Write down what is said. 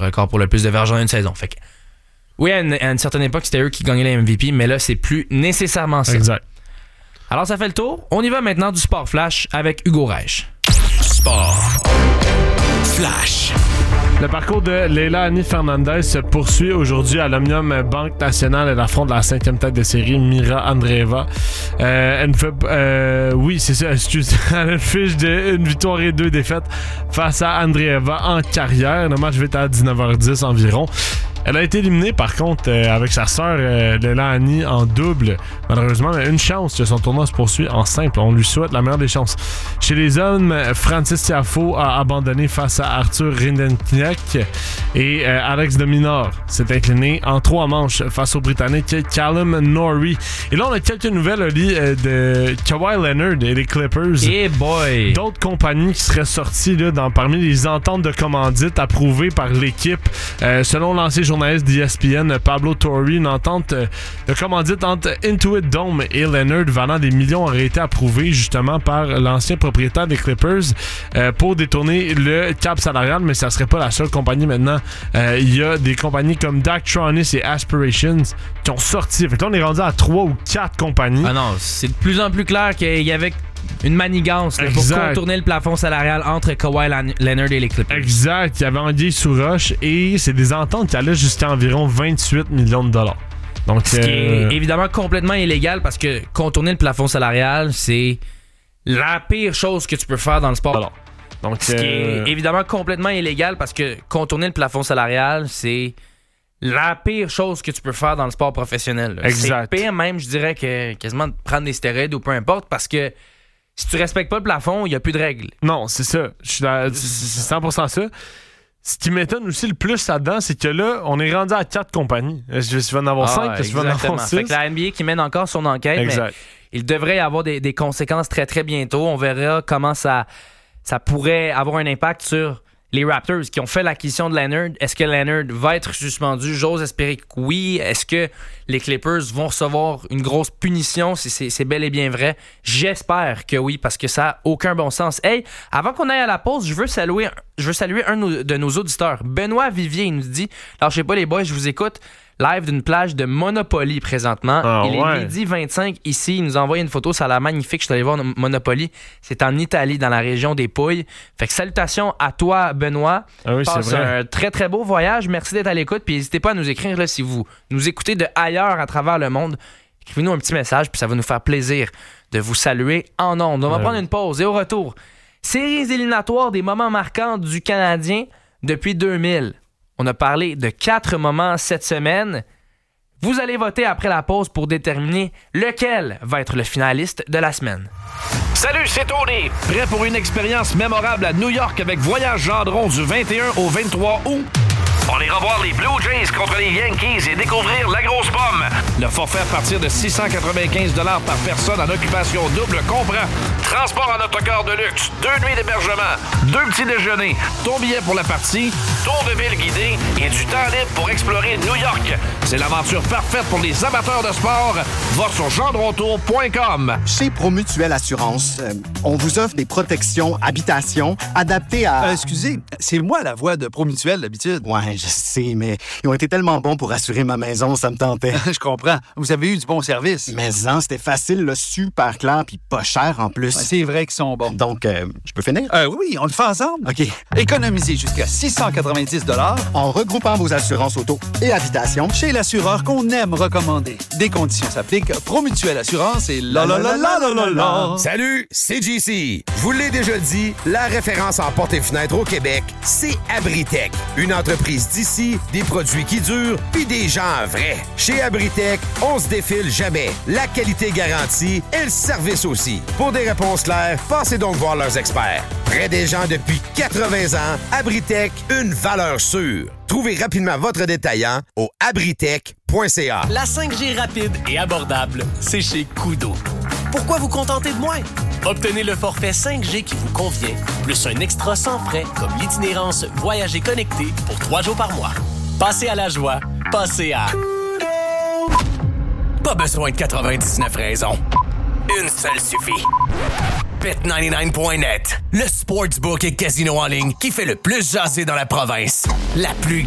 record pour le plus de verges en une saison. Fait que, oui, à une certaine époque, c'était eux qui gagnaient les MVP, mais là, c'est plus nécessairement ça. Exact. Alors, ça fait le tour. On y va maintenant du Sport Flash avec Hugo Reich. Sport Flash. Le parcours de Leila Annie Fernandez se poursuit aujourd'hui à l'Omnium Banque Nationale. Elle affronte la 5e tête de série, Mira Andreeva. Elle fait... oui, c'est ça, excusez. Elle a une fiche de 1 victoire et 2 défaites face à Andreeva en carrière. Le match va être à 19h10 environ. Elle a été éliminée, par contre, avec sa sœur Leila Annie en double. Malheureusement, mais une chance que son tournoi se poursuit en simple. On lui souhaite la meilleure des chances. Chez les hommes, Francis Tiafoe a abandonné face à Arthur Rindenknecht et Alex de Minaur s'est incliné en 3 manches face au Britannique Callum Norrie. Et là, on a quelques nouvelles, Oli, de Kawhi Leonard et les Clippers. Hey boy! D'autres compagnies qui seraient sorties là, parmi les ententes de commandite approuvées par l'équipe. Selon l'ancien journaliste d'ESPN, Pablo Torre, une entente de commandite entre Intuit Dome et Leonard valant des millions aurait été approuvée justement par l'ancien propriétaire des Clippers pour détourner le cap salarial, mais ça serait pas la seule compagnie maintenant. Il y a des compagnies comme Daktronics et Aspirations qui ont sorti. Fait que là, on est rendu à 3 ou 4 compagnies. Ah non, c'est de plus en plus clair qu'il y avait une manigance là, pour contourner le plafond salarial entre Kawhi Leonard et les Clippers. Exact. Il y avait anguille sous roche et c'est des ententes qui allaient jusqu'à environ 28 millions de dollars. Donc, ce qui est évidemment complètement illégal parce que contourner le plafond salarial, c'est la pire chose que tu peux faire dans le sport. Alors, donc, ce qui est évidemment complètement illégal parce que contourner le plafond salarial, c'est la pire chose que tu peux faire dans le sport professionnel. Là. Exact. C'est pire même, je dirais, que quasiment de prendre des stéroïdes ou peu importe parce que si tu respectes pas le plafond, il n'y a plus de règles. Non, c'est ça. C'est 100% ça. Ce qui m'étonne aussi le plus là-dedans, c'est que là, on est rendu à 4 compagnies. Est-ce que tu vas en avoir 5? Est-ce que tu vas en avoir 6? Fait que la NBA qui mène encore son enquête, exact. Mais il devrait y avoir des conséquences très, très bientôt. On verra comment ça pourrait avoir un impact sur les Raptors qui ont fait l'acquisition de Leonard. Est-ce que Leonard va être suspendu? J'ose espérer que oui. Est-ce que les Clippers vont recevoir une grosse punition si c'est bel et bien vrai? J'espère que oui, parce que ça n'a aucun bon sens. Hey, avant qu'on aille à la pause, je veux saluer un de nos auditeurs. Benoît Vivier, il nous dit « Lâchez pas les boys, je vous écoute. » Live d'une plage de Monopoly présentement. Il est midi 25 ici. Il nous a envoyé une photo. Ça a l'air magnifique. Je suis allé voir Monopoly. C'est en Italie, dans la région des Pouilles. Fait que salutations à toi, Benoît. Ah oui, passe c'est vrai. un très, très beau voyage. Merci d'être à l'écoute. Puis n'hésitez pas à nous écrire là, si vous nous écoutez de ailleurs à travers le monde. Écrivez-nous un petit message. Puis ça va nous faire plaisir de vous saluer en ondes. On va prendre une pause. Et au retour, séries éliminatoires des moments marquants du Canadien depuis 2000. On a parlé de 4 moments cette semaine. Vous allez voter après la pause pour déterminer lequel va être le finaliste de la semaine. Salut, c'est Tony. Prêt pour une expérience mémorable à New York avec Voyage Gendron du 21 au 23 août? On ira voir les Blue Jays contre les Yankees et découvrir la grosse pomme. Le forfait à partir de 695 $ par personne en occupation double comprend transport en autocar de luxe, 2 nuits d'hébergement, 2 petits déjeuners, ton billet pour la partie, tour de ville guidé et du temps libre pour explorer New York. C'est l'aventure parfaite pour les amateurs de sport. Va sur gendrontour.com. Chez Promutuelle Assurance, on vous offre des protections habitation adaptées à... Excusez, c'est moi la voix de Promutuelle d'habitude. Ouais, je sais, mais ils ont été tellement bons pour assurer ma maison, ça me tentait. Je comprends. Vous avez eu du bon service. Mais c'était facile, là, super clair, puis pas cher en plus. Ouais, c'est vrai qu'ils sont bons. Donc, je peux finir? Oui, on le fait ensemble. OK. Économisez jusqu'à 690 $ en regroupant vos assurances auto et habitation chez l'assureur qu'on aime recommander. Des conditions s'appliquent. Promutuelle Assurance et la. Salut, c'est JC. Je vous l'ai déjà dit, la référence en portes et fenêtres au Québec, c'est Abritech. Une entreprise d'ici, des produits qui durent, puis des gens vrais. Chez Abritech, on se défile jamais. La qualité garantie et le service aussi. Pour des réponses claires, passez donc voir leurs experts. Près des gens depuis 80 ans, Abritech, une valeur sûre. Trouvez rapidement votre détaillant au abritech.ca. La 5G rapide et abordable, c'est chez Koodo. Pourquoi vous contenter de moins? Obtenez le forfait 5G qui vous convient, plus un extra sans frais comme l'itinérance Voyager connecté pour 3 jours par mois. Passez à la joie, passez à... Pas besoin de 99 raisons. Une seule suffit. Bet99.net, le sportsbook et casino en ligne qui fait le plus jaser dans la province. La plus